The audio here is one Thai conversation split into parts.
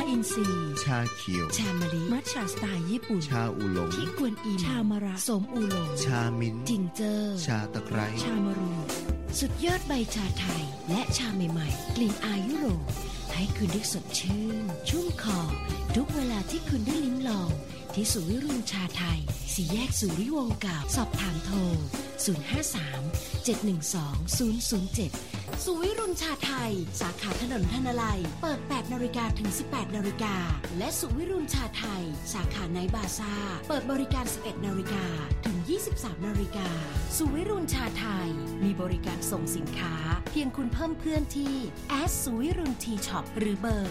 อินทรีย์ชาเขียวชามะลิมัทฉะสไตล์ญี่ปุ่นชาอูหลงที่กวนอิมชามะระสมอูหลงชามิ้นจิงเจอชาตะไคร้ชามะรูสุดยอดใบชาไทยและชาใหม่ๆกลิ่นอายยุโรปให้คุณได้สดชื่นชุ่มคอทุกเวลาที่คุณได้ลิ้มลองที่ศูนย์วิรุณชาไทย4 แยกสุริวงศ์เก่าสอบถามโทร053-712-007ศูนย์วิรุณชาไทยสาขาถนนธนลัยเปิด 8:00 นถึง 18:00 นและศูนย์วิรุณชาไทยสาขาไนท์บาซ่าเปิดบริการ 11:00 นถึง 23:00 นศูนย์วิรุณชาไทยมีบริการส่งสินค้าเพียงคุณเพิ่มเพื่อนที่ศูนย์วิรุณทีช็อปหรือเบอร์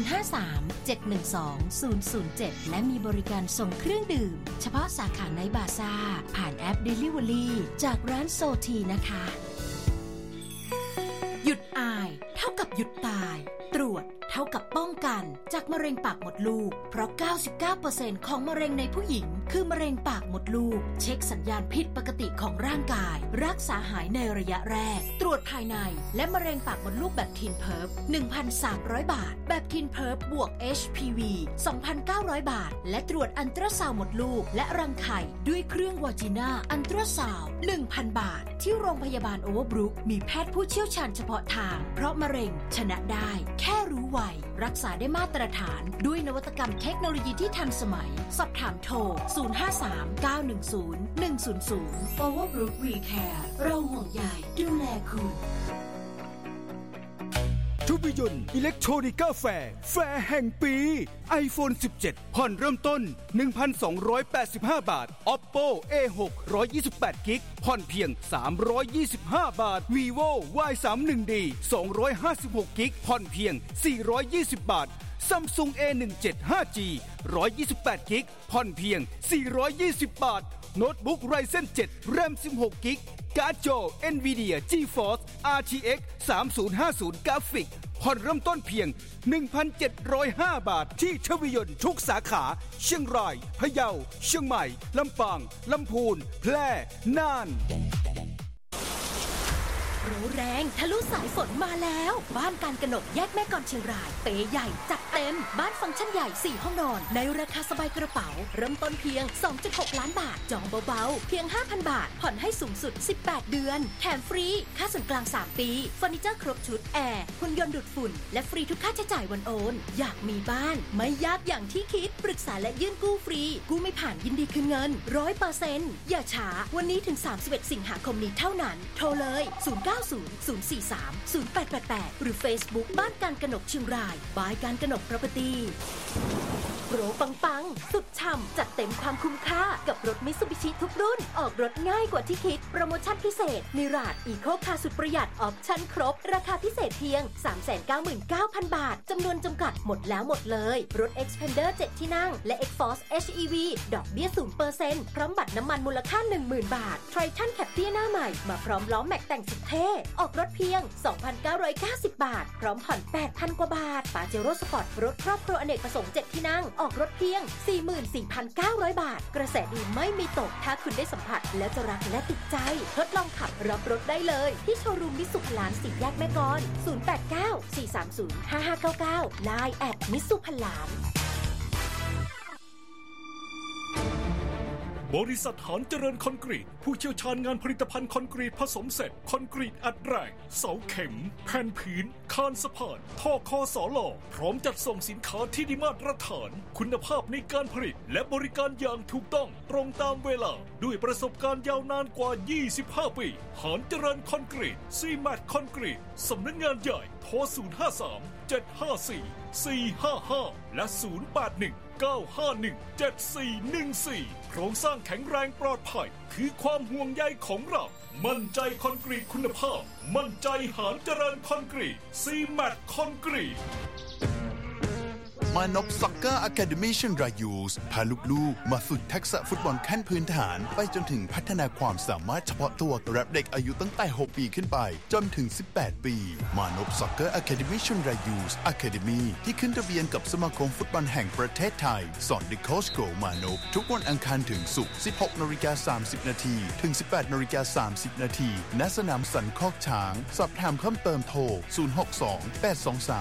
053-712-007และมีบริการส่งเครื่องดื่มเฉพาะสาขาไนท์บาซ่าผ่านแอป Delivery จากร้านโซทีนะคะหยุดอายเท่ากับหยุดตายตรวจเท่ากับป้องกันจากมะเร็งปากมดลูกเพราะ 99% ของมะเร็งในผู้หญิงคือมะเร็งปากมดลูกเช็คสัญญาณผิดปกติของร่างกายรักษาหายในระยะแรกตรวจภายในและมะเร็งปากมดลูกแบบทินเพิร์ฟ 1,300 บาทแบบทินเพิร์ฟบวก HPV 2,900 บาทและตรวจอัลตราซาวด์มดลูกและรังไข่ด้วยเครื่องวาจิน่าอัลตราซาวด์ 1,000 บาทที่โรงพยาบาลโอเวอร์บรุกมีแพทย์ผู้เชี่ยวชาญเฉพาะทางเพราะมะเร็งชนะได้แค่รู้ไวรักษาได้มาตรฐานด้วยนวัตกรรมเทคโนโลยีที่ทันสมัยสอบถามโทร053-910-100 Overbrook We Care เราห่วงใยดูแลคุณทุบยนต์อิเล็กโทรนิก้าแฟร์แห่งปี iPhone 17 ผ่อนเริ่มต้น 1,285 บาท Oppo A6 128 กิกผ่อนเพียง 325 บาท Vivo Y31D 256 กิกผ่อนเพียง 420 บาท Samsung A17 5G 128 กิกผ่อนเพียง 420 บาท โน้ตบุ๊ก Ryzen 7 RAM 16 กิกการ์ดจอ Nvidia GeForce RTX 3050 กราฟิกผ่อนเริ่มต้นเพียง 1,705 บาทที่ทวิยนต์ทุกสาขาเชียงรายพะเยาเชียงใหม่ลำปางลำพูนแพร่น่านโปรแรงทะลุสายฝนมาแล้วบ้านการกนกแยกแม่กลอนเชียงรายเป๋ใหญ่จัดเต็มบ้านฟังก์ชันใหญ่4ห้องนอนในราคาสบายกระเป๋าเริ่มต้นเพียง 2.6 ล้านบาทจองเบาๆเพียง 5,000 บาทผ่อนให้สูงสุด18เดือนแถมฟรีค่าส่วนกลาง3ปีเฟอร์นิเจอร์ครบชุดแอร์หุ่นยนต์ดูดฝุ่นและฟรีทุกค่าใช้จ่ายวันโอนอยากมีบ้านไม่ยากอย่างที่คิดปรึกษาและยื่นกู้ฟรีกู้ไม่ผ่านยินดีคืนเงิน 100% อย่าช้าวันนี้ถึง31สิงหาคมนี้เท่านั้นโทรเลย090-043-0888 หรือ Facebook บ้านการกนกเชียงรายบายการกนก Property โปรปังๆสุดฉ่ำจัดเต็มความคุ้มค่ากับรถ Mitsubishi ทุกรุ่นออกรถง่ายกว่าที่คิดโปรโมชั่นพิเศษนิราศอีโคคาร์สุดประหยัดออปชั่นครบราคาพิเศษเพียง 399,000 บาทจำนวนจำกัดหมดแล้วหมดเลยรถ Xpander 7 ที่นั่งและ Xforce HEV ดอกเบี้ย 0% พร้อมบัตรน้ำมันมูลค่า 10,000 บาท Triton Captur หน้าใหม่มาพร้อมล้อแม็กแต่งสุดเท่ออกรถเพียง 2,990 บาทพร้อมผ่อน 8,000 กว่าบาทปาเจโร่สปอร์ตรถครอบครัวอเนกประสงค์7 ที่นั่งออกรถเพียง 44,900 บาทกระแสดีไม่มีตกถ้าคุณได้สัมผัสแล้วจะรักและติดใจทดลองขับรับรถได้เลยที่โชว์รูมมิตซูพลาน4 แยกแม่กลอน089-430-5599 Line @mitsupalan บริษัทหานเจริญคอนกรีตผู้เชี่ยวชาญงานผลิตภัณฑ์คอนกรีตผสมเสร็จคอนกรีตอัดแรงเสาเข็มแผ่นผืนคานสะพานท่อคอสลพร้อมจัดส่งสินค้าที่ได้มาตรฐานคุณภาพในการผลิตและบริการอย่างถูกต้องตรงตามเวลาด้วยประสบการณ์ยาวนานกว่า25ปีหานเจริญคอนกรีตซีแมทคอนกรีตสำนักงานใหญ่โทร053-754-455และ081-951-7414โครงสร้างแข็งแรงปลอดภัยคือความห่วงใยของเรามั่นใจคอนกรีตคุณภาพมั่นใจหานเจริญคอนกรีตซีแมทคอนกรีตมานพซ็อกเกอร์อะคาเดมี่เชียงรายยูสพาลูกๆมาฝึกทักษะฟุตบอลขั้นพื้นฐานไปจนถึงพัฒนาความสามารถเฉพาะตัวรับเด็กอายุตั้งแต่6 ปีขึ้นไปจนถึง18 ปีมานพซ็อกเกอร์อะคาเดมี่เชียงรายยูสอะคาเดมี่ที่ขึ้นทะเบียนกับสมาคมฟุตบอลแห่งประเทศไทยสอนเด็กโค้ชโกมานพทุกวันอังคารถึงศุกร์ 16:30 นถึง 18:30 นณสนามสันคอกช้างสอบถามเพิ่มเติมโทร062-823